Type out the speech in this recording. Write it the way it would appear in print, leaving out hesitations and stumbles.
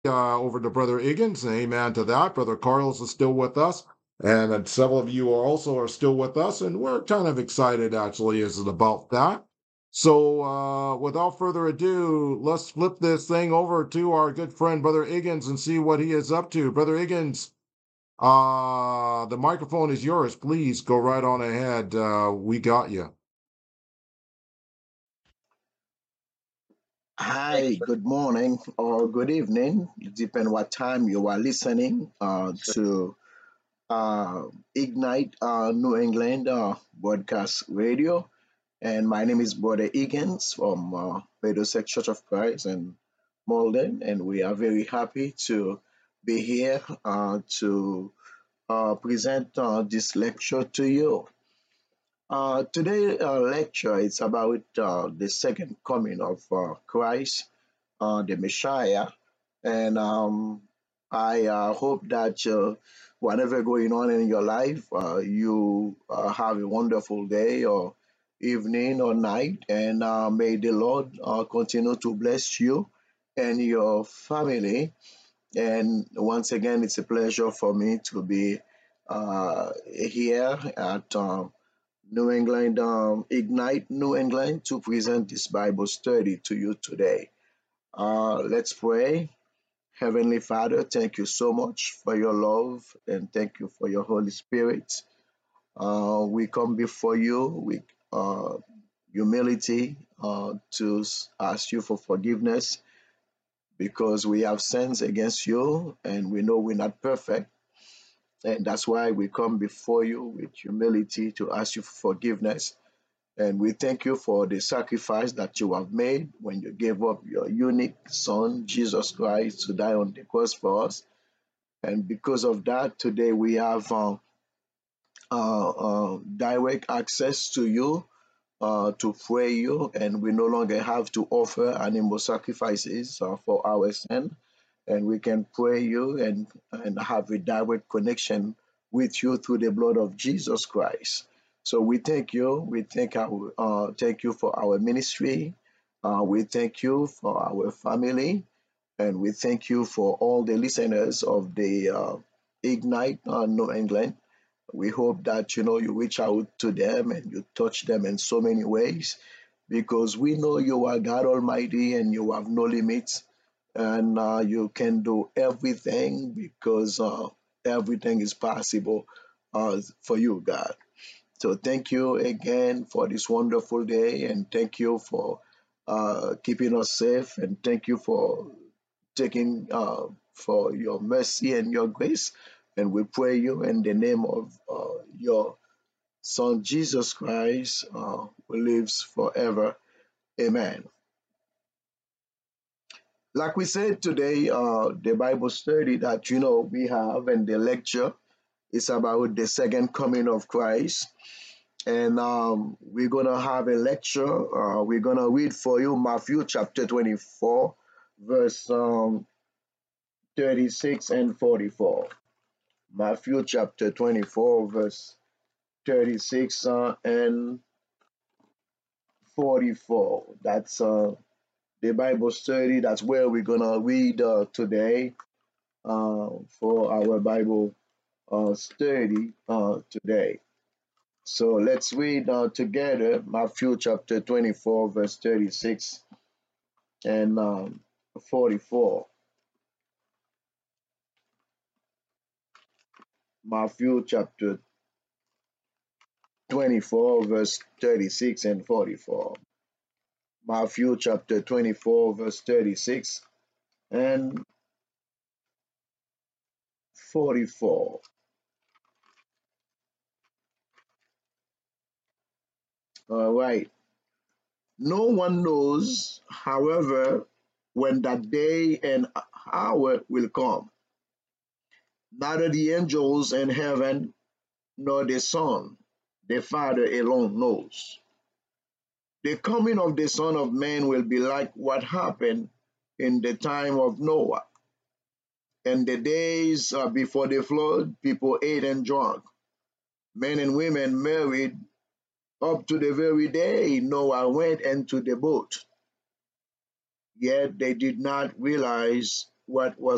over to Brother Higgins. Amen to that. Brother Carlos is still with us, and several of you are still with us, and we're kind of excited actually is about that. So, without further ado, let's flip this thing over to our good friend Brother Higgins and see what he is up to. Brother Higgins, the microphone is yours. Please go right on ahead. We got you. Hi, good morning or good evening. It depends what time you are listening to uh, Ignite New England broadcast radio. And my name is Brother Higgins from Radio Sec Church of Christ in Malden. And we are very happy to be here to present this lecture to you. Today lecture is about the second coming of Christ, the Messiah, and I hope that whatever going on in your life, you have a wonderful day or evening or night, and may the Lord continue to bless you and your family. And once again, it's a pleasure for me to be here at New England, Ignite New England, to present this Bible study to you today. Let's pray. Heavenly Father, thank you so much for your love and thank you for your Holy Spirit. We come before you with humility to ask you for forgiveness because we have sins against you and we know we're not perfect. And that's why we come before you with humility to ask you for forgiveness. And we thank you for the sacrifice that you have made when you gave up your unique Son, Jesus Christ, to die on the cross for us. And because of that, today we have direct access to you to pray you, and we no longer have to offer animal sacrifices for our sin. And we can pray you and have a direct connection with you through the blood of Jesus Christ. So we thank you. We thank you for our ministry. We thank you for our family. And we thank you for all the listeners of the Ignite New England. We hope that you reach out to them and you touch them in so many ways because we know you are God Almighty and you have no limits and you can do everything because everything is possible for you, God. So thank you again for this wonderful day and thank you for keeping us safe and thank you for taking for your mercy and your grace. And we pray you in the name of your Son Jesus Christ, who lives forever. Amen. Like we said today, the Bible study that we have and the lecture is about the second coming of Christ. And we're gonna have a lecture. We're gonna read for you Matthew chapter 24, verse 36 and 44. Matthew chapter 24, verse 36 and 44. That's the Bible study. That's where we're going to read today for our Bible study today. So let's read together Matthew chapter 24, verse 36 and 44. Matthew chapter 24, verse 36 and 44. Matthew chapter 24, verse 36 and 44. All right. No one knows, however, when that day and hour will come, neither the angels in heaven nor the Son, the Father alone knows. The coming of the Son of Man will be like what happened in the time of Noah. In the days before the flood, people ate and drank. Men and women married up to the very day Noah went into the boat. Yet they did not realize what was